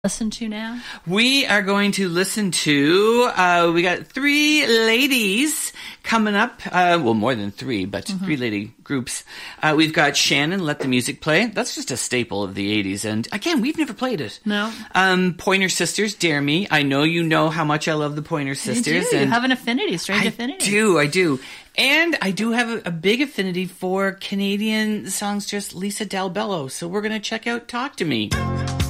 Listen to now? We are going to listen to, we got three ladies coming up, well, more than three, but three lady groups. We've got Shannon, Let the Music Play. That's just a staple of the 80s. And again, we've never played it. No. Pointer Sisters, Dare Me. I know you know how much I love the Pointer Sisters. You have an affinity, strange affinity. I do. And I do have a big affinity for Canadian songstress Lisa Del Bello. So we're going to check out Talk to Me.